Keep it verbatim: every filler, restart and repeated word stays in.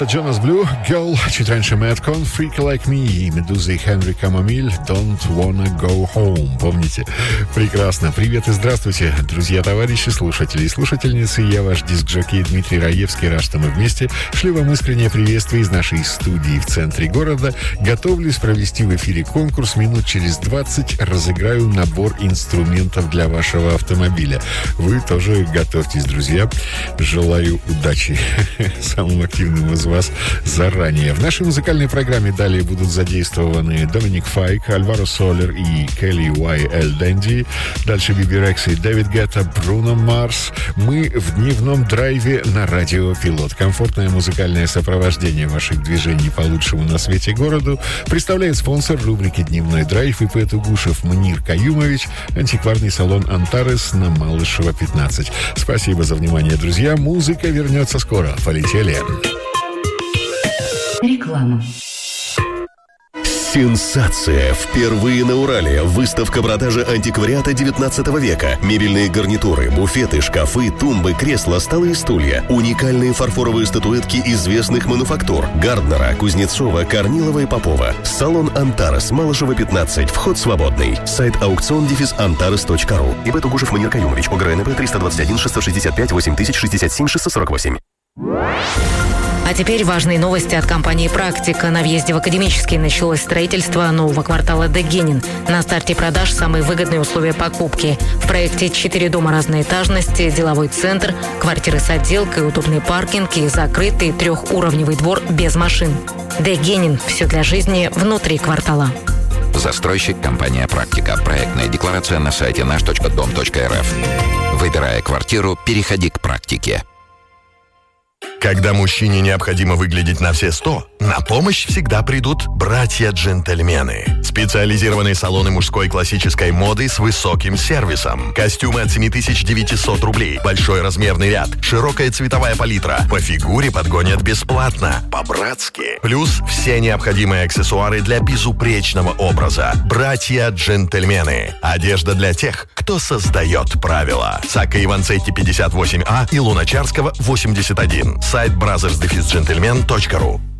Это Jonas Blue, Girl, чуть раньше Madcon, Freak Like Me и Медуза и Хенри Камомиль, Don't Wanna Go Home. Помните? Прекрасно. Привет и здравствуйте, друзья, товарищи, слушатели и слушательницы. Я ваш диск-джокей Дмитрий Раевский. Рад, что мы вместе. Шлю вам искреннее приветствие из нашей студии в центре города. Готовлюсь провести в эфире конкурс. Минут через двадцать разыграю набор инструментов для вашего автомобиля. Вы тоже готовьтесь, друзья. Желаю удачи самым активным из вас заранее. В нашей музыкальной программе далее будут задействованы Доминик Файк, Альваро Солер и Келли Уай Эль Дэнди. Дальше Биби Рекс и Дэвид Гетта, Бруно Марс. Мы в дневном драйве на радио Пилот. Комфортное музыкальное сопровождение ваших движений по лучшему на свете городу представляет спонсор рубрики «Дневной драйв» и поэт Угушев Мнир Каюмович, антикварный салон «Антарес» на Малышева, пятнадцать. Спасибо за внимание, друзья. Музыка вернется скоро. Полетели. Реклама. Сенсация! Впервые на Урале. Выставка продажи антиквариата девятнадцатого века. Мебельные гарнитуры, буфеты, шкафы, тумбы, кресла, столы и стулья. Уникальные фарфоровые статуэтки известных мануфактур. Гарднера, Кузнецова, Корнилова и Попова. Салон «Антарес», Малышева, пятнадцать. Вход свободный. Сайт аукцион дефис антарес точка ру. ИБ Тугушев Мнир Каюмович. ОГРНП триста двадцать один шестьсот шестьдесят пять восемь тысяч шестьдесят семь шестьсот сорок восемь. А теперь важные новости от компании «Практика». На въезде в Академический началось строительство нового квартала Дегенин. На старте продаж самые выгодные условия покупки. В проекте четыре дома разной этажности, деловой центр, квартиры с отделкой, удобный паркинг и закрытый трехуровневый двор без машин. Дегенин. Все для жизни внутри квартала. Застройщик компания «Практика». Проектная декларация на сайте наш точка дом точка эр эф. Выбирая квартиру, переходи к «Практике». Когда мужчине необходимо выглядеть на все сто, на помощь всегда придут братья-джентльмены. Специализированные салоны мужской классической моды с высоким сервисом. Костюмы от семь тысяч девятьсот рублей. Большой размерный ряд. Широкая цветовая палитра. По фигуре подгонят бесплатно. По-братски. Плюс все необходимые аксессуары для безупречного образа. Братья-джентльмены. Одежда для тех, кто создает правила. Сакка Иванцетти пятьдесят восемь А и Луначарского восемьдесят один. Сайт бразерс дефис джентльмен точка ру.